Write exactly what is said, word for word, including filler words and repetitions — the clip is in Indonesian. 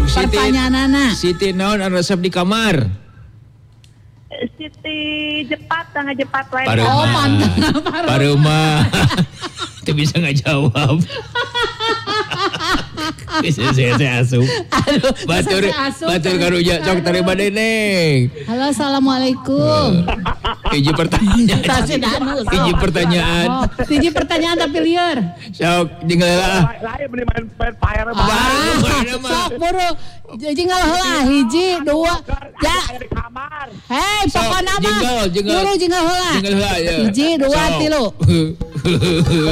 Sok Siti. Pertanyaanana. Siti naon anu resep di kamar? Siti jepat tangga jepat wae. Pareuma. Oh, mantap. Pareuma. Itu bisa ngajawab. Bisa saya asup. Aduh, Batur, batur karunya cok terima Neneng. Halo, assalamualaikum. Hiji pertanyaan. Tasih danus. Hiji pertanyaan. Oh, hiji pertanyaan tapi liar. Sok jeung heula. Lain mending main main fire mah. Ah, sok buru. Jinggal heula hiji, dua. Ya. Di kamar. Hei, pokona mah. Jinggal, jinggal. Buru jinggal heula. Jinggal heula ya. Hiji, dua, Sok. tilu.